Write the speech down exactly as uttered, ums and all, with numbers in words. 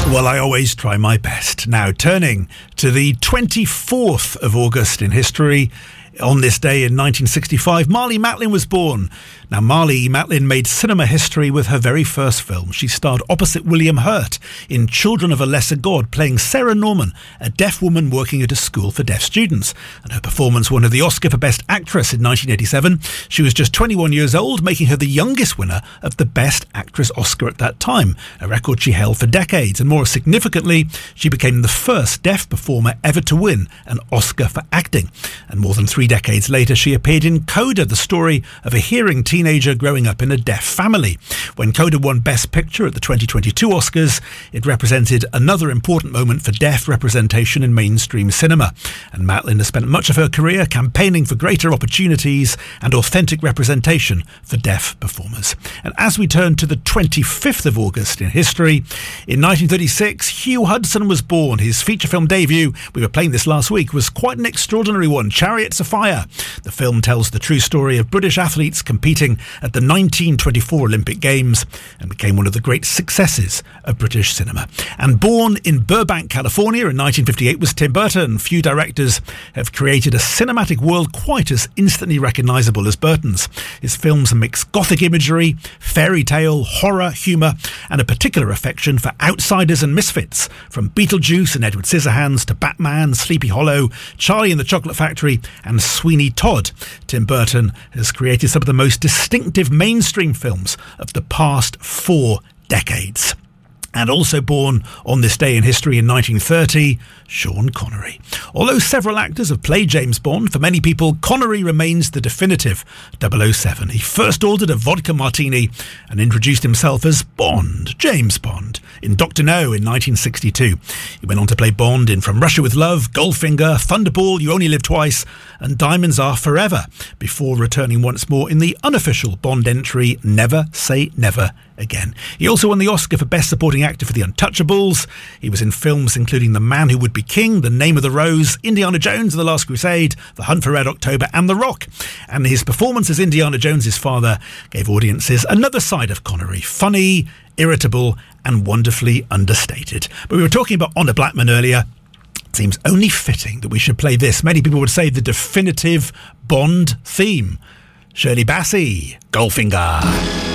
Well, I always try my best. Now, turning to the twenty-fourth of August in history, on this day in nineteen sixty-five, Marlee Matlin was born. Now, Marlee Matlin made cinema history with her very first film. She starred opposite William Hurt in Children of a Lesser God, playing Sarah Norman, a deaf woman working at a school for deaf students. And her performance won her the Oscar for Best Actress in nineteen eighty-seven. She was just twenty-one years old, making her the youngest winner of the Best Actress Oscar at that time, a record she held for decades. And more significantly, she became the first deaf performer ever to win an Oscar for acting. And more than three decades later, she appeared in Coda, the story of a hearing teenager growing up in a deaf family. When Coda won Best Picture at the twenty twenty-two Oscars, it represented another important moment for deaf representation in mainstream cinema. And Matlin has spent much of her career campaigning for greater opportunities and authentic representation for deaf performers. And as we turn to the twenty-fifth of August in history, in nineteen thirty-six, Hugh Hudson was born. His feature film debut, we were playing this last week, was quite an extraordinary one, Chariots of Fire. The film tells the true story of British athletes competing at the nineteen twenty-four Olympic Games and became one of the great successes of British cinema. And born in Burbank, California in nineteen fifty-eight was Tim Burton. Few directors have created a cinematic world quite as instantly recognisable as Burton's. His films mix gothic imagery, fairy tale, horror, humour, and a particular affection for outsiders and misfits, from Beetlejuice and Edward Scissorhands to Batman, Sleepy Hollow, Charlie and the Chocolate Factory, and Sweeney Todd. Tim Burton has created some of the most distinctive mainstream films of the past four decades. And also born on this day in history in nineteen thirty, Sean Connery. Although several actors have played James Bond, for many people, Connery remains the definitive double oh seven. He first ordered a vodka martini and introduced himself as Bond, James Bond, in Doctor No in nineteen sixty-two. He went on to play Bond in From Russia with Love, Goldfinger, Thunderball, You Only Live Twice, and Diamonds Are Forever, before returning once more in the unofficial Bond entry, Never Say Never Again. He also won the Oscar for Best Supporting Actor for The Untouchables. He was in films including The Man Who Would Be King, The Name of the Rose, Indiana Jones and the Last Crusade, The Hunt for Red October, and The Rock. And his performance as Indiana Jones's father gave audiences another side of Connery, funny, irritable, and wonderfully understated. But we were talking about Honor Blackman earlier. It seems only fitting that we should play this. Many people would say the definitive Bond theme. Shirley Bassey, Goldfinger.